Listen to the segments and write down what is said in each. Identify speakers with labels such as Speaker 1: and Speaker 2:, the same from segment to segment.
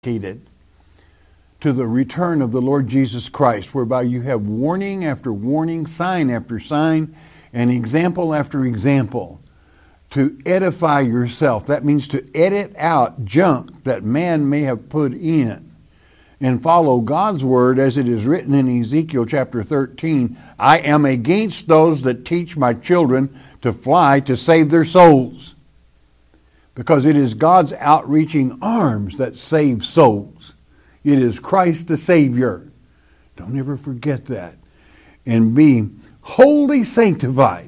Speaker 1: dedicated to the return of the Lord Jesus Christ, whereby you have warning after warning, sign after sign, and example after example to edify yourself. That means to edit out junk that man may have put in and follow God's word as it is written in Ezekiel chapter 13. I am against those that teach my children to fly to save their souls. Because it is God's outreaching arms that save souls. It is Christ the Savior. Don't ever forget that. And be wholly sanctified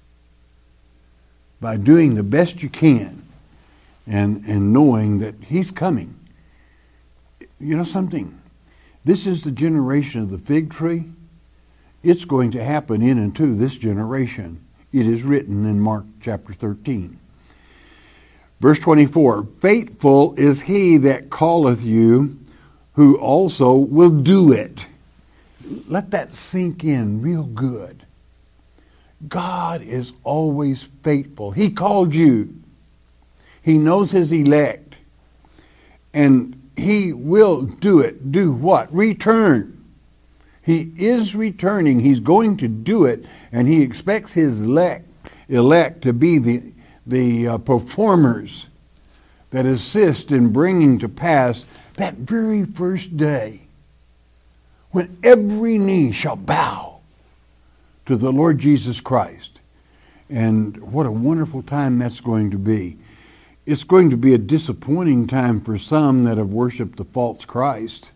Speaker 1: by doing the best you can and knowing that He's coming. You know something? This is the generation of the fig tree. It's going to happen in and to this generation. It is written in Mark chapter 13. Verse 24, faithful is he that calleth you, who also will do it. Let that sink in real good. God is always faithful. He called you. He knows his elect. And he will do it. Do what? Return. He is returning. He's going to do it. And he expects his elect to be the performers that assist in bringing to pass that very first day when every knee shall bow to the Lord Jesus Christ. And what a wonderful time that's going to be. It's going to be a disappointing time for some that have worshiped the false Christ.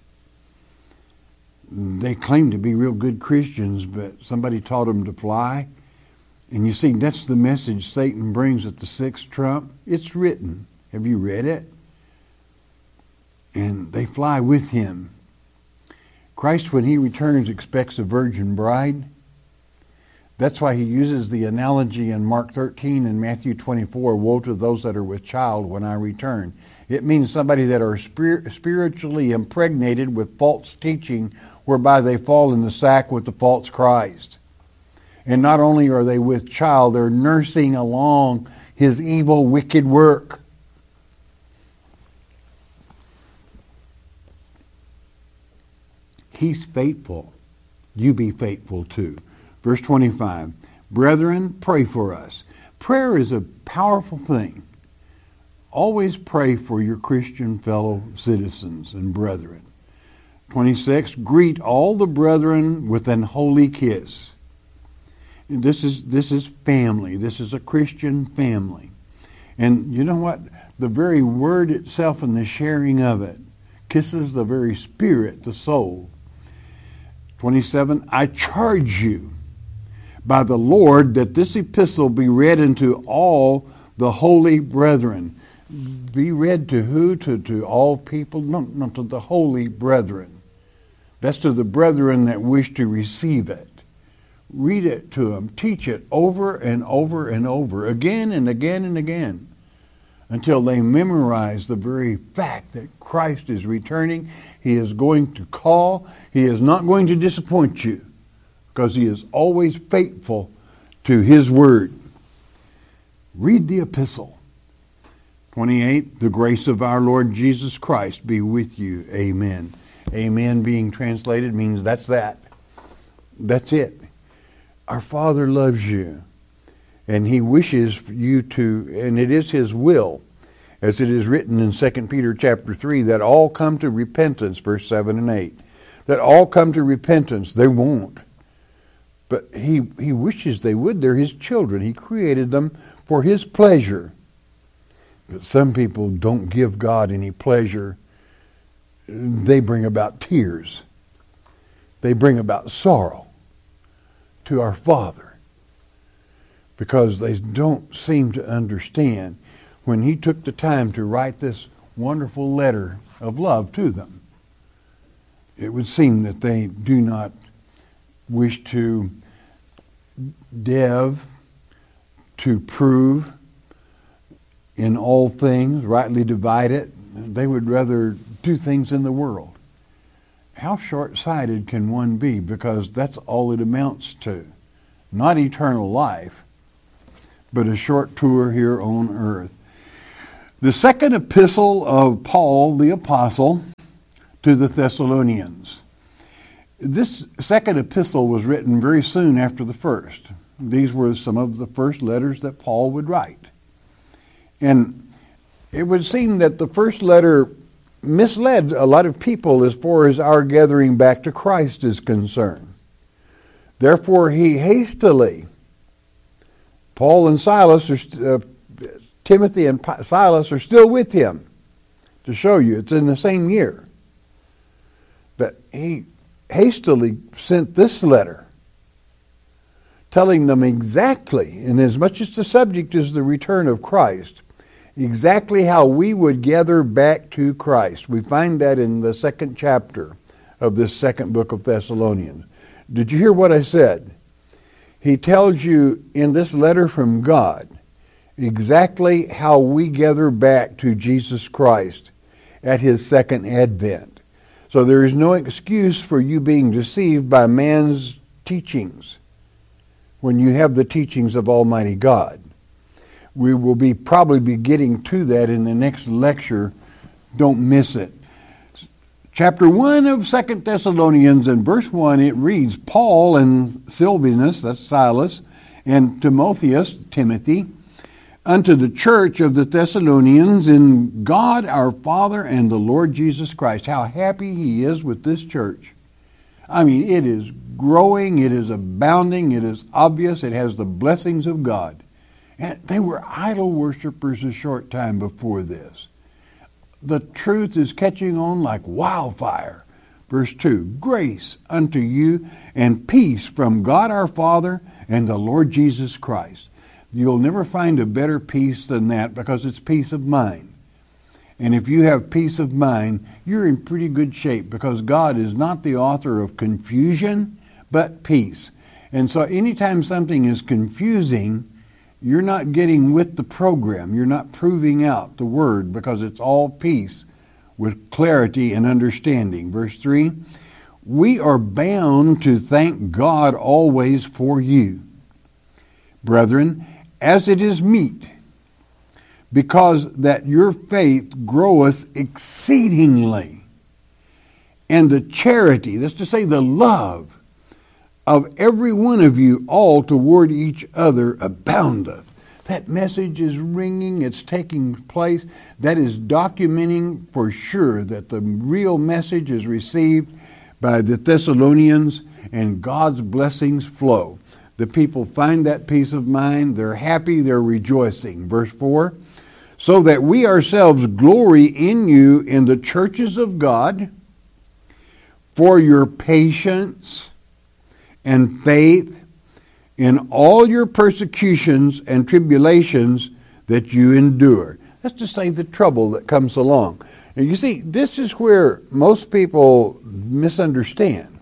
Speaker 1: They claim to be real good Christians, but somebody taught them to fly. And you see, that's the message Satan brings at the sixth trump. It's written. Have you read it? And they fly with him. Christ, when he returns, expects a virgin bride. That's why he uses the analogy in Mark 13 and Matthew 24, woe to those that are with child when I return. It means somebody that are spiritually impregnated with false teaching, whereby they fall in the sack with the false Christ. And not only are they with child, they're nursing along his evil, wicked work. He's faithful. You be faithful too. Verse 25, brethren, pray for us. Prayer is a powerful thing. Always pray for your Christian fellow citizens and brethren. 26, greet all the brethren with an holy kiss. This is family. This is a Christian family. And you know what? The very word itself and the sharing of it kisses the very spirit, the soul. 27, I charge you by the Lord that this epistle be read unto all the holy brethren. Be read to who? To all people? No, not to the holy brethren. That's to the brethren that wish to receive it. Read it to them. Teach it over and over and over, again and again and again, until they memorize the very fact that Christ is returning. He is going to call. He is not going to disappoint you, because he is always faithful to his word. Read the epistle. 28, the grace of our Lord Jesus Christ be with you. Amen. Amen being translated means that's that. That's it. Our Father loves you, and he wishes you to, and it is his will, as it is written in 2 Peter chapter 3, that all come to repentance, verse 7 and 8. That all come to repentance. They won't. But he wishes they would. They're his children. He created them for his pleasure. But some people don't give God any pleasure. They bring about tears. They bring about sorrow to our Father, because they don't seem to understand when he took the time to write this wonderful letter of love to them. It would seem that they do not wish to to prove in all things, rightly divide it. They would rather do things in the world. How short-sighted can one be? Because that's all it amounts to. Not eternal life, but a short tour here on earth. The second epistle of Paul the Apostle to the Thessalonians. This second epistle was written very soon after the first. These were some of the first letters that Paul would write. And it would seem that the first letter misled a lot of people as far as our gathering back to Christ is concerned. Therefore, he hastily, Paul and Silas, Timothy and Silas are still with him to show you it's in the same year. But he hastily sent this letter telling them exactly, and as much as the subject is the return of Christ, exactly how we would gather back to Christ. We find that in the second chapter of this second book of Thessalonians. Did you hear what I said? He tells you in this letter from God exactly how we gather back to Jesus Christ at his second advent. So there is no excuse for you being deceived by man's teachings when you have the teachings of Almighty God. We will probably be getting to that in the next lecture. Don't miss it. Chapter 1 of 2 Thessalonians, and verse 1, it reads, Paul and Silvanus, that's Silas, and Timotheus, Timothy, unto the church of the Thessalonians in God our Father and the Lord Jesus Christ. How happy he is with this church. I mean, it is growing, it is abounding, it is obvious, it has the blessings of God. And they were idol worshipers a short time before this. The truth is catching on like wildfire. Verse 2, grace unto you and peace from God our Father and the Lord Jesus Christ. You'll never find a better peace than that because it's peace of mind. And if you have peace of mind, you're in pretty good shape because God is not the author of confusion, but peace. And so anytime something is confusing, you're not getting with the program. You're not proving out the word because it's all peace with clarity and understanding. Verse 3, we are bound to thank God always for you, brethren, as it is meet, because that your faith groweth exceedingly, and the charity, that's to say the love, of every one of you all toward each other aboundeth. That message is ringing, it's taking place. That is documenting for sure that the real message is received by the Thessalonians and God's blessings flow. The people find that peace of mind, they're happy, they're rejoicing. Verse 4, so that we ourselves glory in you in the churches of God for your patience and faith in all your persecutions and tribulations that you endure. That's to say the trouble that comes along. And you see, this is where most people misunderstand.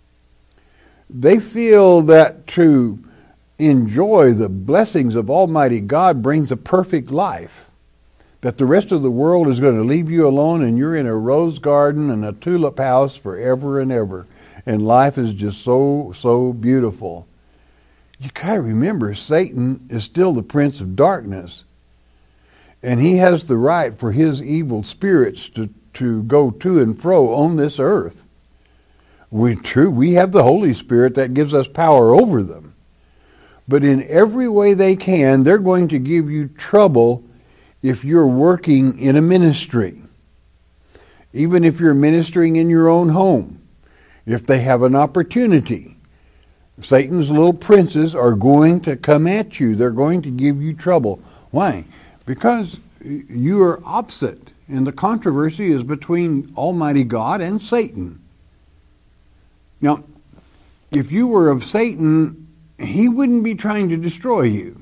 Speaker 1: They feel that to enjoy the blessings of Almighty God brings a perfect life. That the rest of the world is going to leave you alone and you're in a rose garden and a tulip house forever and ever. And life is just so beautiful. You got to remember, Satan is still the prince of darkness. And he has the right for his evil spirits to go to and fro on this earth. We have the Holy Spirit that gives us power over them. But in every way they can, they're going to give you trouble if you're working in a ministry. Even if you're ministering in your own home. If they have an opportunity, Satan's little princes are going to come at you. They're going to give you trouble. Why? Because you are opposite, and the controversy is between Almighty God and Satan. Now, if you were of Satan, he wouldn't be trying to destroy you.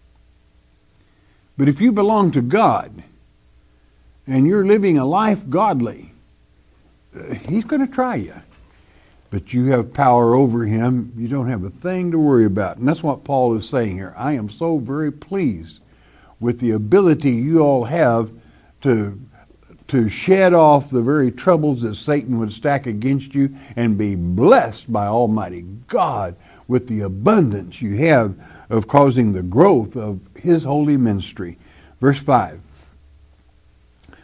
Speaker 1: But if you belong to God, and you're living a life godly, he's going to try you. But you have power over him. You don't have a thing to worry about. And that's what Paul is saying here. I am so very pleased with the ability you all have to shed off the very troubles that Satan would stack against you and be blessed by Almighty God with the abundance you have of causing the growth of his holy ministry. Verse 5.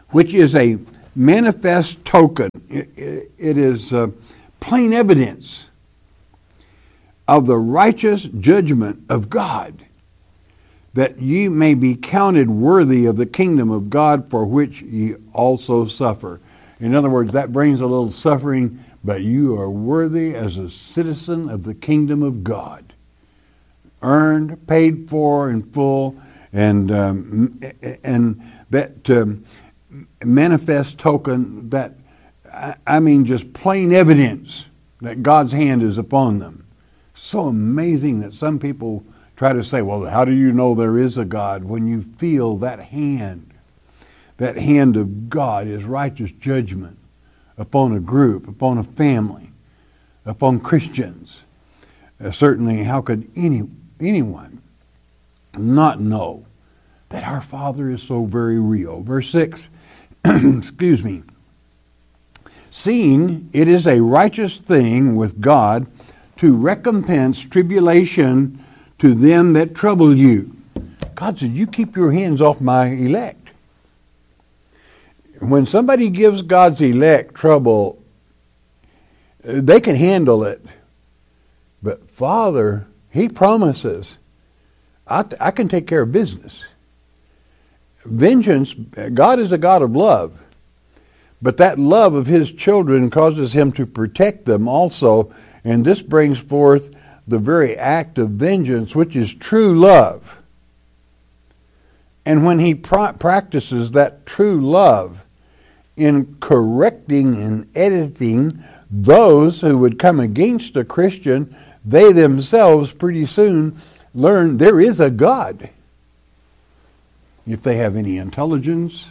Speaker 1: which is a manifest token. It is plain evidence of the righteous judgment of God, that ye may be counted worthy of the kingdom of God, for which ye also suffer. In other words, that brings a little suffering, but you are worthy as a citizen of the kingdom of God. Earned, paid for in full, and that manifest token, that, I mean, just plain evidence that God's hand is upon them. So amazing that some people try to say, well, how do you know there is a God? When you feel that hand of God, his righteous judgment upon a group, upon a family, upon Christians. Certainly, how could anyone not know that our Father is so very real? Verse 6, excuse me. Seeing it is a righteous thing with God to recompense tribulation to them that trouble you. God said, you keep your hands off my elect. When somebody gives God's elect trouble, they can handle it. But Father, he promises, I can take care of business. Vengeance, God is a God of love. But that love of his children causes him to protect them also. And this brings forth the very act of vengeance, which is true love. And when he practices that true love in correcting and editing those who would come against a Christian, they themselves pretty soon learn there is a God. If they have any intelligence,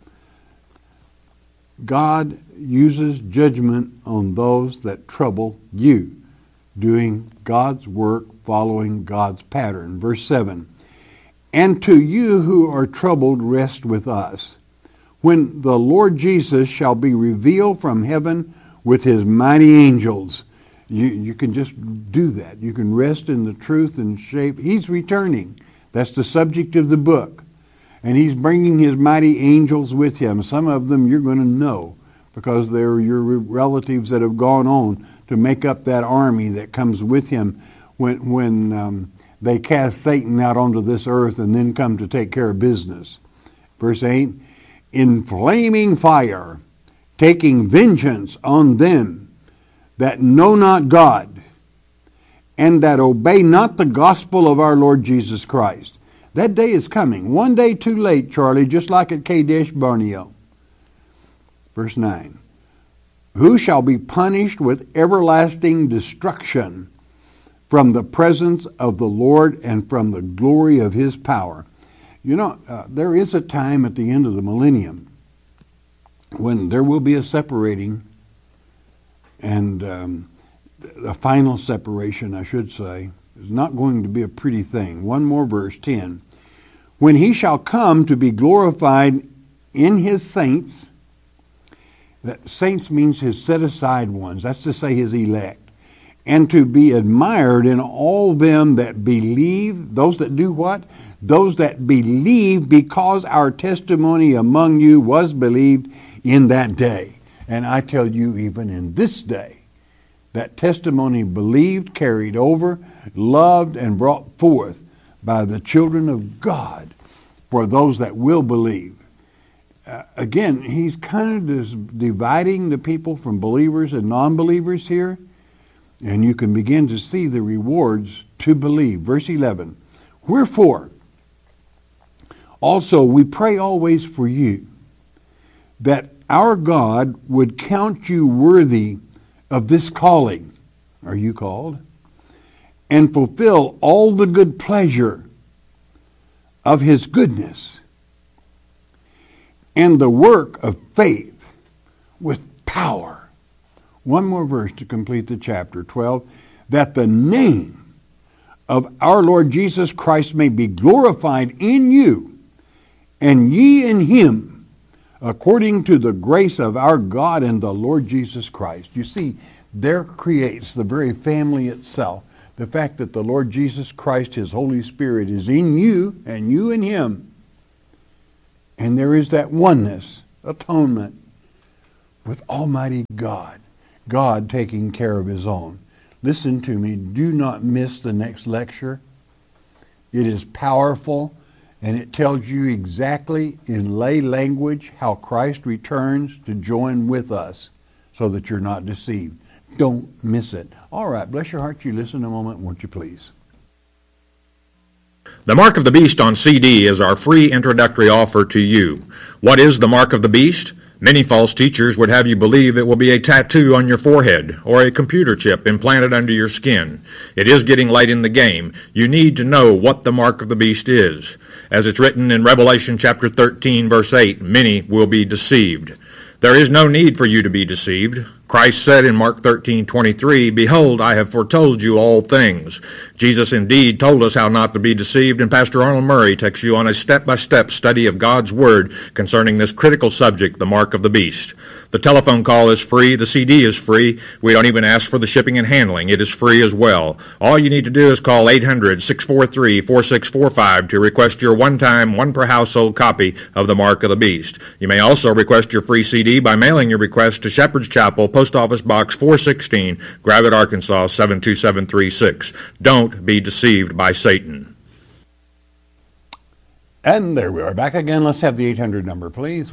Speaker 1: God uses judgment on those that trouble you, doing God's work, following God's pattern. Verse 7, and to you who are troubled, rest with us, when the Lord Jesus shall be revealed from heaven with his mighty angels. You can just do that. You can rest in the truth and shape. He's returning. That's the subject of the book. And he's bringing his mighty angels with him. Some of them you're going to know because they're your relatives that have gone on to make up that army that comes with him when they cast Satan out onto this earth and then come to take care of business. Verse 8, in flaming fire, taking vengeance on them that know not God, and that obey not the gospel of our Lord Jesus Christ. That day is coming. One day too late, Charlie, just like at Kadesh Barnea. Verse 9. Who shall be punished with everlasting destruction from the presence of the Lord and from the glory of his power. You know, there is a time at the end of the millennium when there will be a separating, and the final separation, I should say, is not going to be a pretty thing. One more verse, 10. When he shall come to be glorified in his saints. That saints means his set-aside ones. That's to say his elect. And to be admired in all them that believe. Those that do what? Those that believe, because our testimony among you was believed in that day. And I tell you, even in this day, that testimony believed, carried over, loved, and brought forth by the children of God for those that will believe. Again, he's kind of dividing the people from believers and non-believers here. And you can begin to see the rewards to believe. Verse 11. Wherefore, also we pray always for you, that our God would count you worthy of this calling. Are you called? And fulfill all the good pleasure of his goodness, and the work of faith with power. One more verse to complete the chapter, 12. That the name of our Lord Jesus Christ may be glorified in you, and ye in him, according to the grace of our God and the Lord Jesus Christ. You see, there creates the very family itself. The fact that the Lord Jesus Christ, his Holy Spirit, is in you, and you in him. And there is that oneness atonement with Almighty God. God taking care of his own. Listen to me. Do not miss the next lecture. It is powerful, and it tells you exactly in lay language how Christ returns to join with us so that you're not deceived. Don't miss it. All right, bless your heart. You listen a moment, won't you please?
Speaker 2: The Mark of the Beast on CD is our free introductory offer to you. What is the Mark of the Beast? Many false teachers would have you believe it will be a tattoo on your forehead or a computer chip implanted under your skin. It is getting late in the game. You need to know what the Mark of the Beast is. As it's written in Revelation chapter 13, verse 8, many will be deceived. There is no need for you to be deceived. Christ said in Mark 13:23, "Behold, I have foretold you all things." Jesus indeed told us how not to be deceived, and Pastor Arnold Murray takes you on a step-by-step study of God's Word concerning this critical subject, the Mark of the Beast. The telephone call is free. The CD is free. We don't even ask for the shipping and handling. It is free as well. All you need to do is call 800-643-4645 to request your one-time, one-per-household copy of the Mark of the Beast. You may also request your free CD by mailing your request to Shepherd's Chapel, Post Office Box 416, Gravette, Arkansas 72736. Don't be deceived by Satan.
Speaker 1: And there we are back again. Let's have the 800 number, please.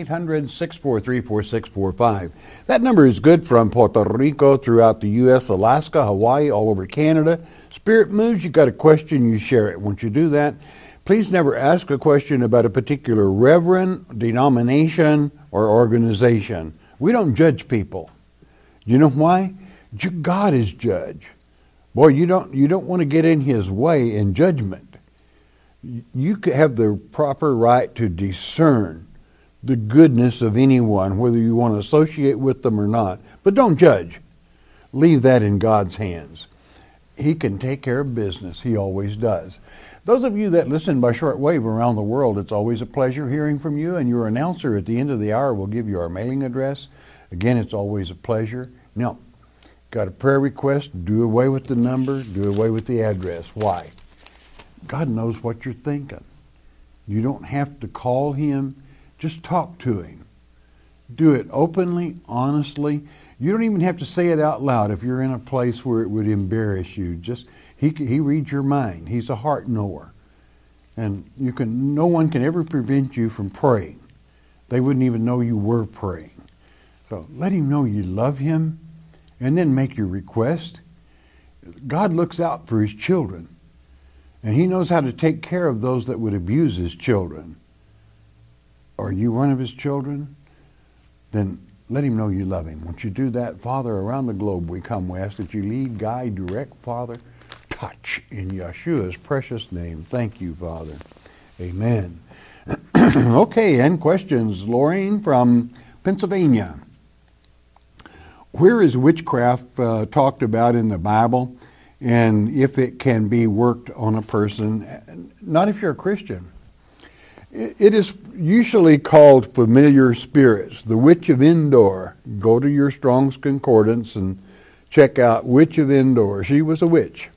Speaker 1: 1-800-643-4645. That number is good from Puerto Rico throughout the U.S., Alaska, Hawaii, all over Canada. Spirit moves, you got a question, you share it. Once you do that, please never ask a question about a particular reverend, denomination, or organization. We don't judge people. You know why? God is judge. Boy, you don't want to get in his way in judgment. You have the proper right to discern the goodness of anyone, whether you want to associate with them or not. But don't judge. Leave that in God's hands. He can take care of business. He always does. Those of you that listen by shortwave around the world, it's always a pleasure hearing from you, and your announcer at the end of the hour will give you our mailing address. Again, it's always a pleasure. Now, got a prayer request? Do away with the number. Do away with the address. Why? God knows what you're thinking. You don't have to call him. Just talk to him. Do it openly, honestly. You don't even have to say it out loud if you're in a place where it would embarrass you. Just he reads your mind. He's a heart knower. And no one can ever prevent you from praying. They wouldn't even know you were praying. So let him know you love him, and then make your request. God looks out for his children. And he knows how to take care of those that would abuse his children. Are you one of his children? Then let him know you love him. Once you do that, Father, around the globe we come. We ask that you lead, guide, direct, Father. Touch in Yeshua's precious name. Thank you, Father. Amen. Okay, and questions. Lorraine from Pennsylvania. Where is witchcraft talked about in the Bible? And if it can be worked on a person, not if you're a Christian. It is usually called familiar spirits. The Witch of Endor. Go to your Strong's Concordance and check out Witch of Endor. She was a witch.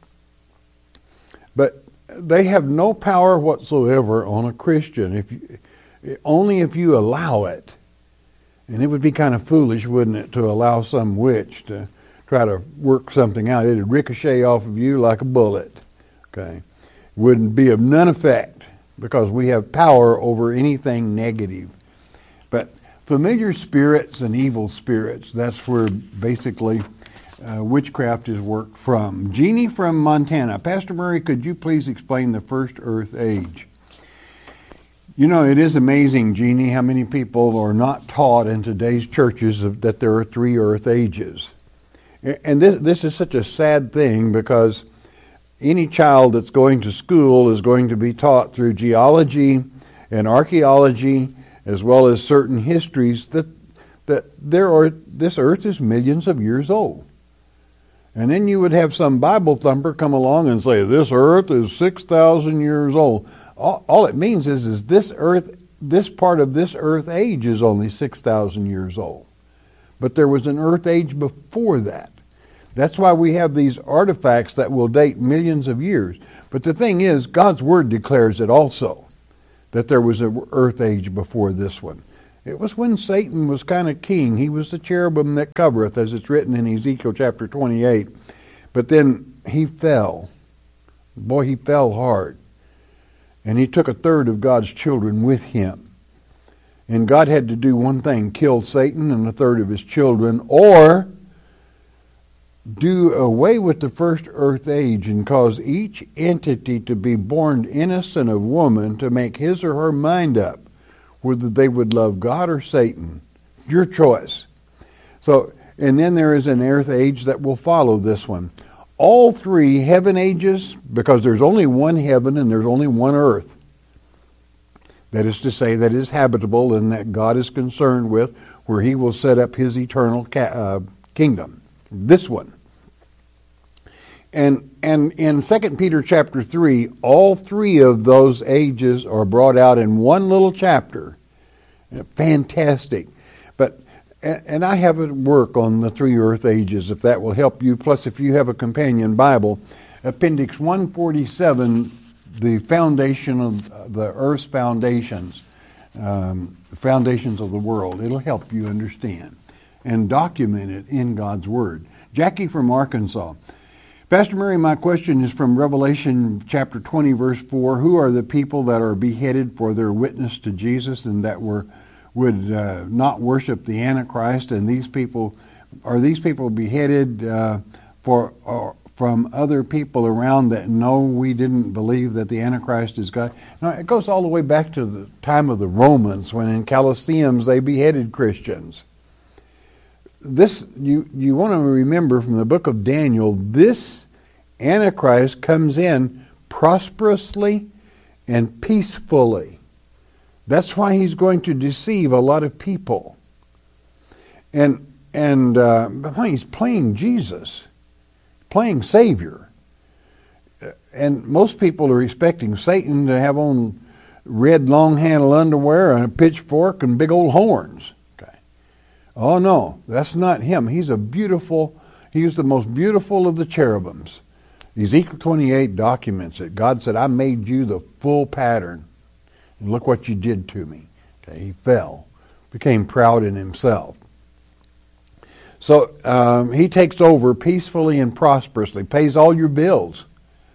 Speaker 1: But they have no power whatsoever on a Christian, only if you allow it. And it would be kind of foolish, wouldn't it, to allow some witch to try to work something out. It'd ricochet off of you like a bullet. Okay, wouldn't be of none effect because we have power over anything negative. But familiar spirits and evil spirits, that's where basically witchcraft is worked from. Jeannie from Montana. Pastor Murray, could you please explain the first earth age? You know, it is amazing, Jeannie, how many people are not taught in today's churches that there are 3 earth ages. And this is such a sad thing because any child that's going to school is going to be taught through geology and archaeology as well as certain histories that this earth is millions of years old. And then you would have some Bible thumper come along and say, this earth is 6,000 years old. All it means is this part of this earth age is only 6,000 years old. But there was an earth age before that. That's why we have these artifacts that will date millions of years. But the thing is, God's Word declares it also, that there was an earth age before this one. It was when Satan was kind of king. He was the cherubim that covereth, as it's written in Ezekiel chapter 28. But then he fell. Boy, he fell hard. And he took a third of God's children with him. And God had to do one thing, kill Satan and a third of his children, or do away with the first earth age and cause each entity to be born innocent of woman to make his or her mind up whether they would love God or Satan. Your choice. So, and then there is an earth age that will follow this one. All three heaven ages, because there's only one heaven and there's only one earth. That is to say, that is habitable and that God is concerned with, where he will set up his eternal kingdom. This one. And in 2 Peter chapter 3, all three of those ages are brought out in one little chapter. Fantastic. And I have a work on the three earth ages, if that will help you. Plus, if you have a companion Bible, Appendix 147, the foundation of the earth's foundations, foundations of the world. It'll help you understand and document it in God's Word. Jackie from Arkansas. Pastor Murray, my question is from Revelation chapter 20, verse 4. Who are the people that are beheaded for their witness to Jesus and that would not worship the Antichrist? And these people, are these people beheaded from other people around that know we didn't believe that the Antichrist is God? No, it goes all the way back to the time of the Romans, when in Colosseums they beheaded Christians. This, you want to remember from the book of Daniel, this Antichrist comes in prosperously and peacefully. That's why he's going to deceive a lot of people. And he's playing Jesus, playing Savior. And most people are expecting Satan to have on red long-handled underwear and a pitchfork and big old horns. Okay. Oh no, that's not him. He's the most beautiful of the cherubims. Ezekiel 28 documents it. God said, I made you the full pattern. And look what you did to me. Okay, he fell, became proud in himself. So he takes over peacefully and prosperously, pays all your bills,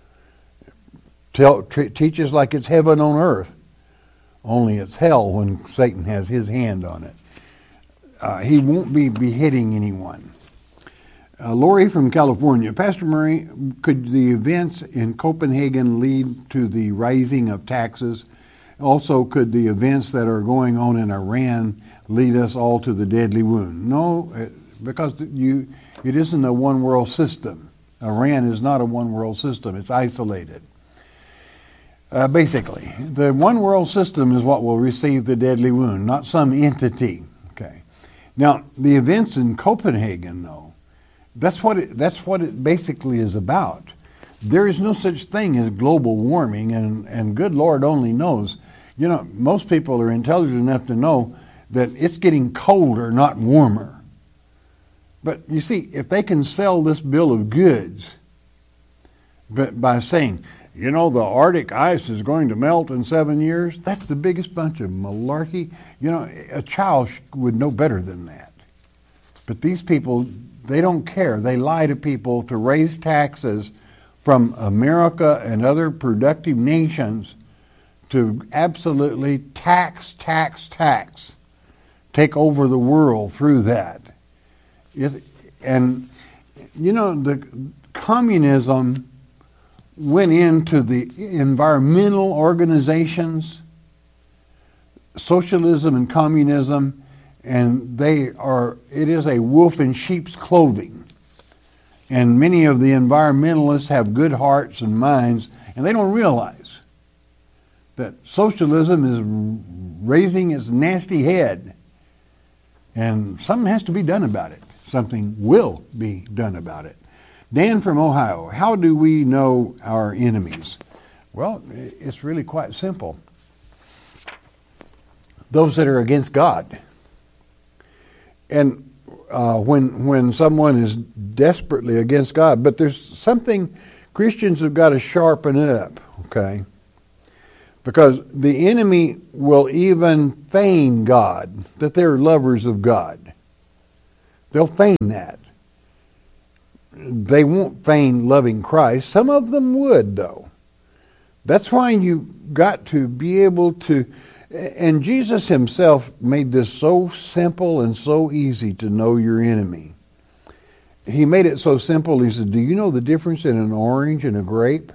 Speaker 1: teaches like it's heaven on earth. Only it's hell when Satan has his hand on it. He won't be beheading anyone. Lori from California. Pastor Murray, could the events in Copenhagen lead to the raising of taxes? Also, could the events that are going on in Iran lead us all to the deadly wound? No, because it isn't a one-world system. Iran is not a one-world system. It's isolated. Basically, the one-world system is what will receive the deadly wound, not some entity. Okay. Now, the events in Copenhagen, though, that's what it basically is about. There is no such thing as global warming, and good Lord only knows. You know, most people are intelligent enough to know that it's getting colder, not warmer. But you see, if they can sell this bill of goods by saying, you know, the Arctic ice is going to melt in 7 years, that's the biggest bunch of malarkey. You know, a child would know better than that. But these people, they don't care. They lie to people to raise taxes from America and other productive nations to absolutely tax. Take over the world through that. And, you know, the communism went into the environmental organizations, socialism and communism, and it is a wolf in sheep's clothing. And many of the environmentalists have good hearts and minds, and they don't realize that socialism is raising its nasty head. And something has to be done about it. Something will be done about it. Dan from Ohio, how do we know our enemies? Well, it's really quite simple. Those that are against God. And when someone is desperately against God, but there's something Christians have got to sharpen up, okay? Because the enemy will even feign God, that they're lovers of God. They'll feign that. They won't feign loving Christ. Some of them would, though. That's why you got to be able to, and Jesus himself made this so simple and so easy to know your enemy. He made it so simple, he said, do you know the difference in an orange and a grape?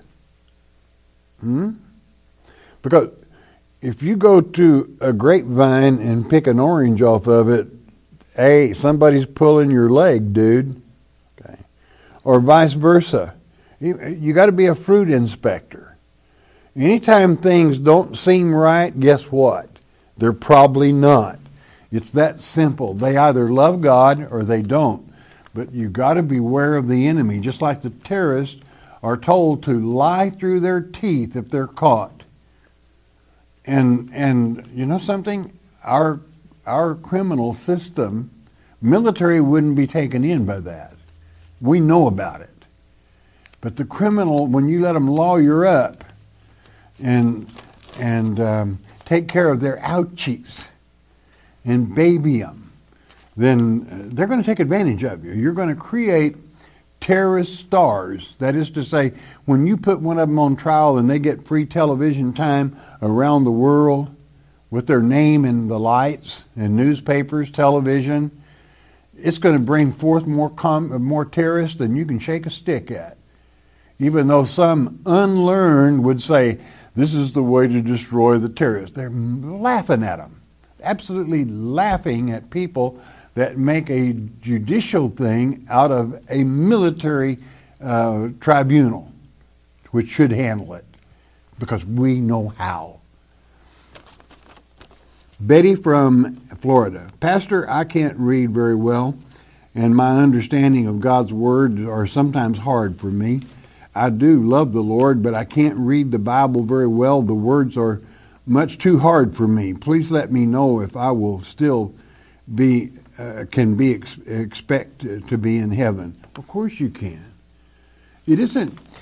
Speaker 1: Because if you go to a grapevine and pick an orange off of it, hey, somebody's pulling your leg, dude. Okay. Or vice versa. You got to be a fruit inspector. Anytime things don't seem right, guess what? They're probably not. It's that simple. They either love God or they don't. But you've got to beware of the enemy, just like the terrorists are told to lie through their teeth if they're caught. And you know something? Our criminal system, military wouldn't be taken in by that. We know about it. But the criminal, when you let them lawyer up and take care of their ouchies and baby them, then they're going to take advantage of you. You're going to create terrorist stars. That is to say, when you put one of them on trial and they get free television time around the world with their name in the lights and newspapers, television, it's going to bring forth more terrorists than you can shake a stick at. Even though some unlearned would say, this is the way to destroy the terrorists. They're laughing at them. Absolutely laughing at people that make a judicial thing out of a military tribunal, which should handle it, because we know how. Betty from Florida. Pastor, I can't read very well, and my understanding of God's Word are sometimes hard for me. I do love the Lord, but I can't read the Bible very well. The words are much too hard for me. Please let me know if I will still expect to be in heaven. Of course you can. It's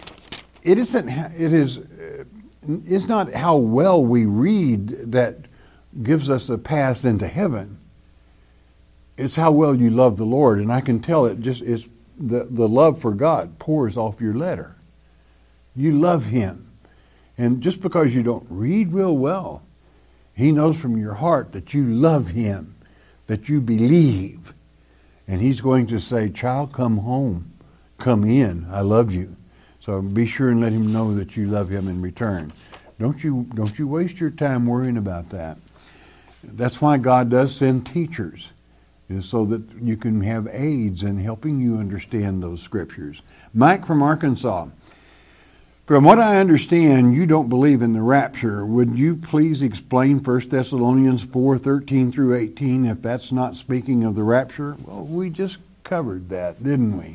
Speaker 1: not how well we read that gives us a pass into heaven. It's how well you love the Lord, and I can tell it's the love for God pours off your letter. You love Him. And just because you don't read real well, He knows from your heart that you love Him, that you believe. And He's going to say, child, come home. Come in. I love you. So be sure and let Him know that you love Him in return. Don't you waste your time worrying about that. That's why God does send teachers, is so that you can have aids in helping you understand those scriptures. Mike from Arkansas. From what I understand, you don't believe in the rapture. Would you please explain 1 Thessalonians 4:13 through 18, if that's not speaking of the rapture? Well, we just covered that, didn't we?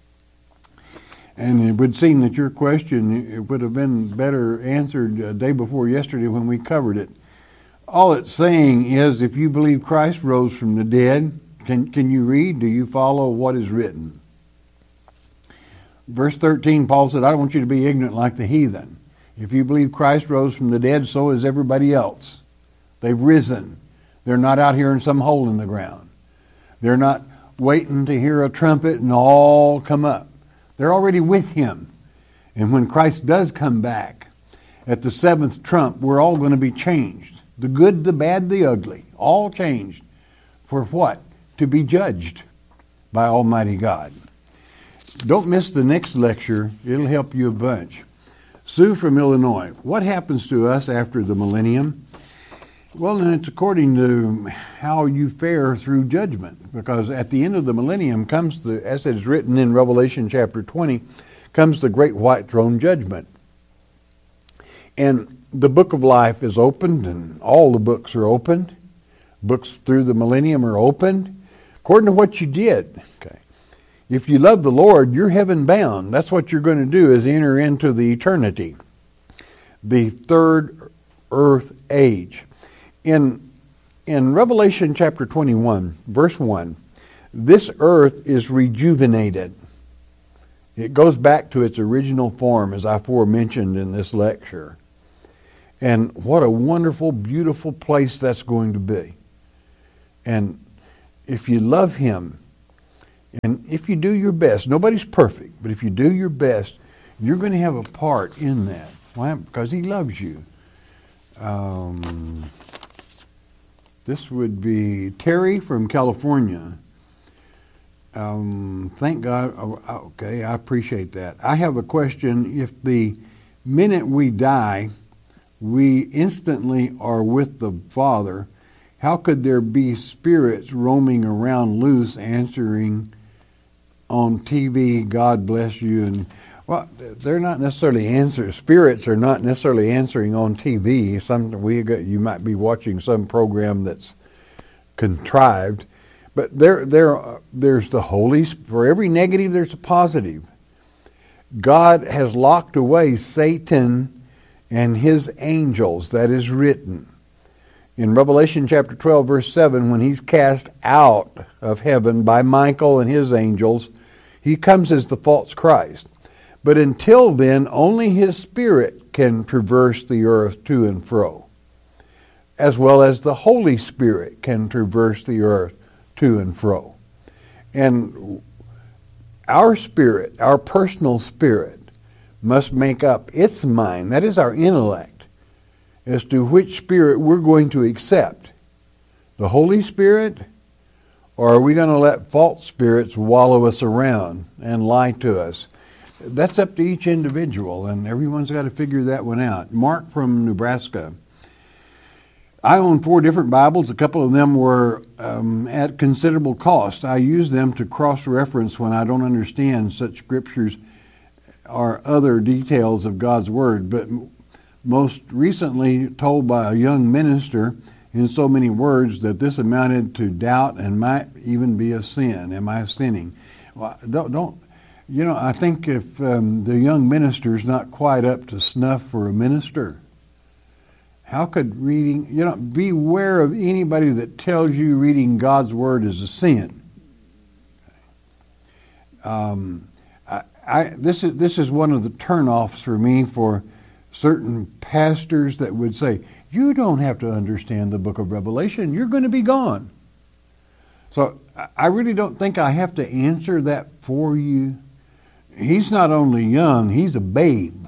Speaker 1: And it would seem that your question, it would have been better answered a day before yesterday when we covered it. All it's saying is, if you believe Christ rose from the dead, can you read? Do you follow what is written? Verse 13, Paul said, I don't want you to be ignorant like the heathen. If you believe Christ rose from the dead, so is everybody else. They've risen. They're not out here in some hole in the ground. They're not waiting to hear a trumpet and all come up. They're already with Him. And when Christ does come back, at the seventh trump, we're all going to be changed. The good, the bad, the ugly, all changed. For what? To be judged by Almighty God. Don't miss the next lecture. It'll help you a bunch. Sue from Illinois. What happens to us after the millennium? Well, it's according to how you fare through judgment. Because at the end of the millennium comes as it is written in Revelation chapter 20, comes the great white throne judgment. And the book of life is opened, and all the books are opened. Books through the millennium are opened according to what you did. Okay. If you love the Lord, you're heaven bound. That's what you're going to do, is enter into the eternity, the third earth age. In Revelation chapter 21, verse 1, this earth is rejuvenated. It goes back to its original form, as I aforementioned in this lecture. And what a wonderful, beautiful place that's going to be. And if you love him, and if you do your best, nobody's perfect, but if you do your best, you're going to have a part in that. Why? Because he loves you. This would be Terry from California. Thank God. Okay, I appreciate that. I have a question. If the minute we die, we instantly are with the Father, how could there be spirits roaming around loose answering on TV, God bless you? And well, they're not necessarily answering. Spirits are not necessarily answering on TV. You might be watching some program that's contrived, but there's the Holy. For every negative, there's a positive. God has locked away Satan and his angels. That is written in Revelation chapter 12, verse 7. When he's cast out of heaven by Michael and his angels, he comes as the false Christ. But until then, only his spirit can traverse the earth to and fro, as well as the Holy Spirit can traverse the earth to and fro. And our spirit, our personal spirit, must make up its mind, that is our intellect, as to which spirit we're going to accept. The Holy Spirit, or are we going to let false spirits wallow us around and lie to us? That's up to each individual, and everyone's got to figure that one out. Mark from Nebraska. I own 4 different Bibles. A couple of them were at considerable cost. I use them to cross-reference when I don't understand such scriptures or other details of God's Word. But most recently told by a young minister in so many words that this amounted to doubt and might even be a sin. Am I sinning? Well, I think if the young minister's not quite up to snuff for a minister, how could reading, beware of anybody that tells you reading God's Word is a sin. This is one of the turnoffs for me for certain pastors that would say, you don't have to understand the book of Revelation. You're going to be gone. So I really don't think I have to answer that for you. He's not only young, he's a babe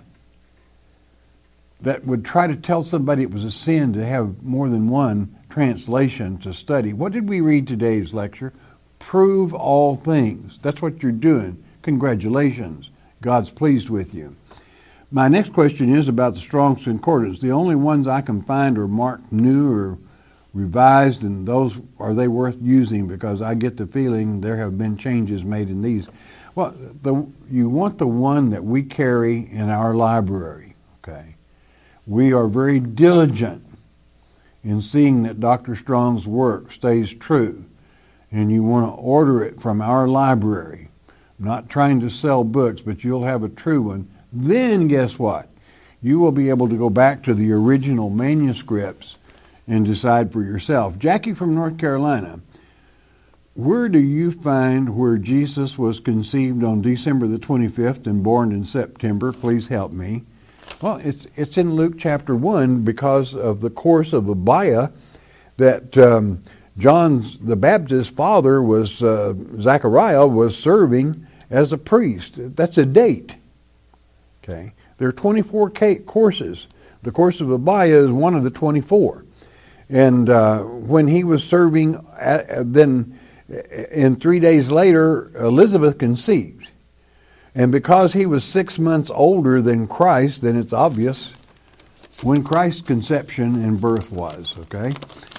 Speaker 1: that would try to tell somebody it was a sin to have more than one translation to study. What did we read today's lecture? Prove all things. That's what you're doing. Congratulations. God's pleased with you. My next question is about the Strong's Concordance. The only ones I can find are marked new or revised, and those, are they worth using? Because I get the feeling there have been changes made in these. Well, you want the one that we carry in our library, okay? We are very diligent in seeing that Dr. Strong's work stays true, and you want to order it from our library. I'm not trying to sell books, but you'll have a true one. Then guess what? You will be able to go back to the original manuscripts and decide for yourself. Jackie from North Carolina, where do you find where Jesus was conceived on December the 25th and born in September? Please help me. Well, it's in Luke chapter 1 because of the course of Abiah that John the Baptist's father was, Zechariah, was serving as a priest. That's a date. Okay, there are 24 courses. The course of Abiah is one of the 24. And when he was serving, then 3 days later, Elizabeth conceived. And because he was 6 months older than Christ, then it's obvious when Christ's conception and birth was, okay?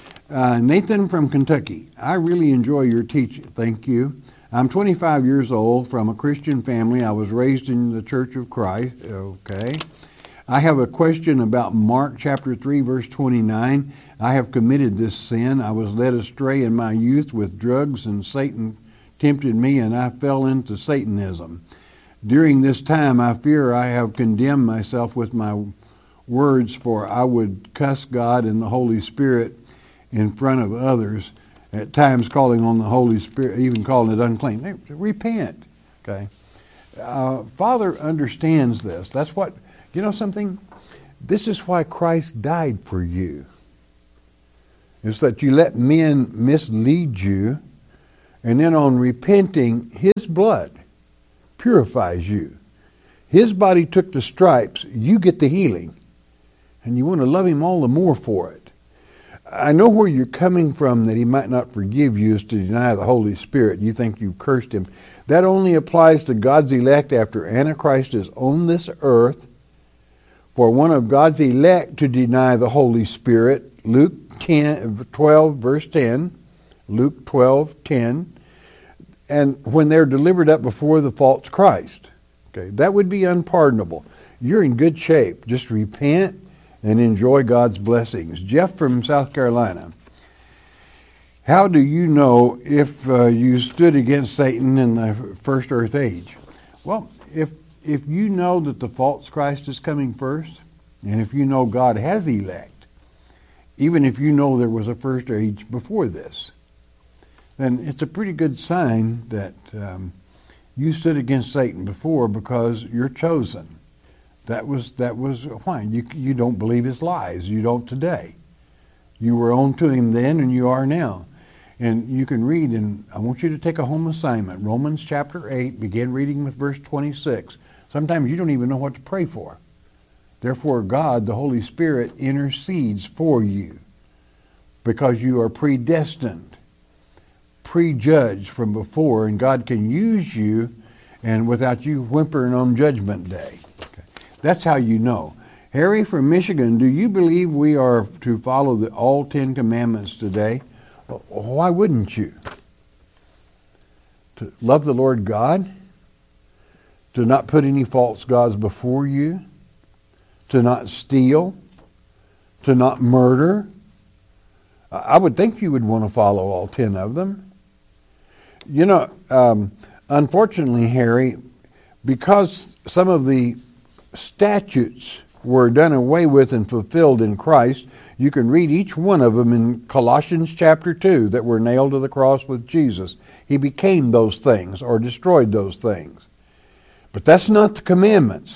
Speaker 1: Nathan from Kentucky, I really enjoy your teaching. Thank you. I'm 25 years old from a Christian family. I was raised in the Church of Christ. Okay. I have a question about Mark chapter 3, verse 29. I have committed this sin. I was led astray in my youth with drugs, and Satan tempted me, and I fell into Satanism. During this time, I fear I have condemned myself with my words, for I would cuss God and the Holy Spirit in front of others, at times calling on the Holy Spirit, even calling it unclean. Repent, okay? Father understands this. That's what, you know something? This is why Christ died for you. It's that you let men mislead you, and then on repenting, his blood purifies you. His body took the stripes, you get the healing. And you want to love him all the more for it. I know where you're coming from, that he might not forgive you is to deny the Holy Spirit. You think you've cursed him. That only applies to God's elect after Antichrist is on this earth. For one of God's elect to deny the Holy Spirit, Luke 12, verse 10, Luke 12:10, and when they're delivered up before the false Christ. Okay, that would be unpardonable. You're in good shape. Just repent and enjoy God's blessings. Jeff from South Carolina. How do you know if you stood against Satan in the first earth age? Well, if you know that the false Christ is coming first, and if you know God has elect, even if you know there was a first age before this, then it's a pretty good sign that you stood against Satan before, because you're chosen. That was why. You don't believe his lies. You don't today. You were on to him then, and you are now. And you can read, and I want you to take a home assignment. Romans chapter 8, begin reading with verse 26. Sometimes you don't even know what to pray for. Therefore, God, the Holy Spirit, intercedes for you, because you are predestined, prejudged from before, and God can use you, and without you whimpering on Judgment Day. Okay. That's how you know. Harry from Michigan, do you believe we are to follow all 10 commandments today? Why wouldn't you? To love the Lord God, to not put any false gods before you, to not steal, to not murder. I would think you would want to follow all 10 of them. You know, unfortunately, Harry, because some of the statutes were done away with and fulfilled in Christ, you can read each one of them in Colossians chapter 2 that were nailed to the cross with Jesus. He became those things or destroyed those things. But that's not the commandments.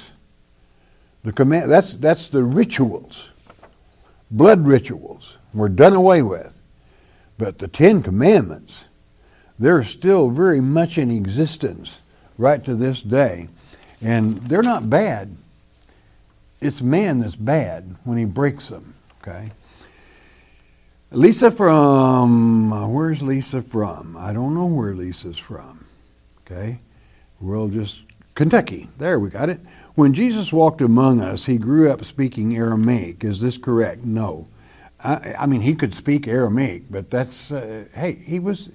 Speaker 1: That's the rituals. Blood rituals were done away with. But the 10 commandments, they're still very much in existence right to this day. And they're not bad. It's man that's bad when he breaks them. Okay. Lisa from, where's Lisa from? I don't know where Lisa's from. Okay. We'll just, Kentucky. There, we got it. When Jesus walked among us, he grew up speaking Aramaic. Is this correct? No. I mean, he could speak Aramaic, but that's, hey, he was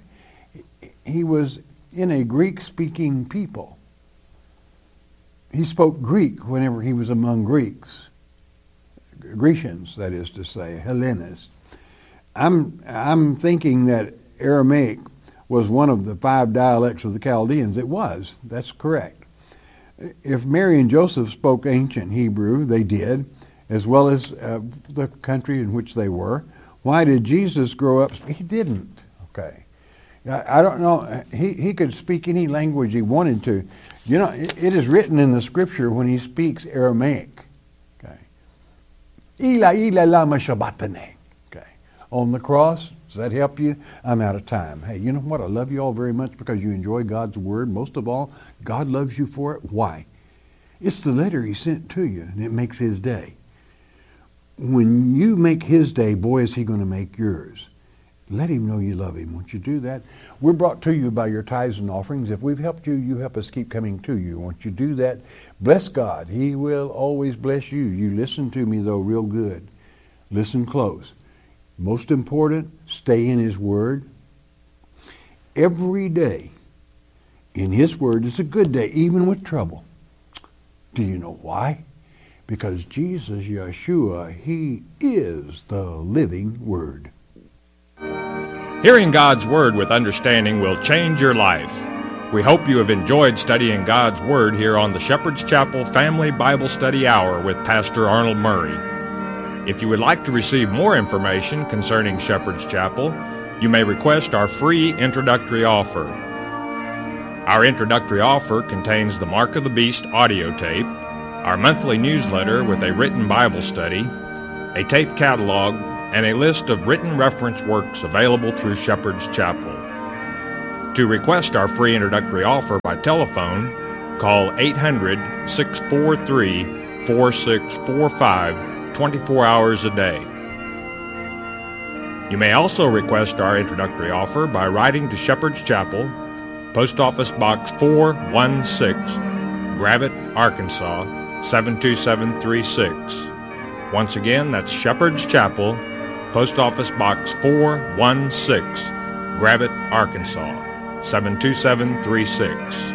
Speaker 1: in a Greek-speaking people. He spoke Greek whenever he was among Greeks. Grecians, that is to say, Hellenists. I'm thinking that Aramaic was one of the 5 dialects of the Chaldeans. It was. That's correct. If Mary and Joseph spoke ancient Hebrew, they did, as well as the country in which they were. Why did Jesus grow up? He didn't. Okay. I don't know. He could speak any language he wanted to. You know, it is written in the scripture when he speaks Aramaic. Okay. Ila lama shabbatane. Okay. On the cross, does that help you? I'm out of time. Hey, you know what? I love you all very much because you enjoy God's word. Most of all, God loves you for it. Why? It's the letter he sent to you, and it makes his day. When you make his day, boy, is he going to make yours. Let him know you love him. Won't you do that? We're brought to you by your tithes and offerings. If we've helped you, you help us keep coming to you. Won't you do that? Bless God. He will always bless you. You listen to me, though, real good. Listen close. Most important, stay in his word. Every day in his word is a good day, even with trouble. Do you know why? Because Jesus, Yeshua, he is the living word.
Speaker 2: Hearing God's Word with understanding will change your life. We hope you have enjoyed studying God's Word here on the Shepherd's Chapel Family Bible Study Hour with Pastor Arnold Murray. If you would like to receive more information concerning Shepherd's Chapel, you may request our free introductory offer. Our introductory offer contains the Mark of the Beast audio tape, our monthly newsletter with a written Bible study, a tape catalog, and a list of written reference works available through Shepherd's Chapel. To request our free introductory offer by telephone, call 800-643-4645 24 hours a day. You may also request our introductory offer by writing to Shepherd's Chapel, Post Office Box 416, Gravette, Arkansas 72736. Once again, that's Shepherd's Chapel, Post Office Box 416, Gravette, Arkansas 72736.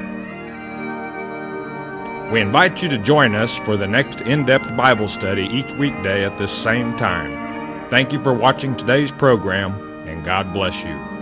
Speaker 2: We invite you to join us for the next in-depth Bible study each weekday at this same time. Thank you for watching today's program, and God bless you.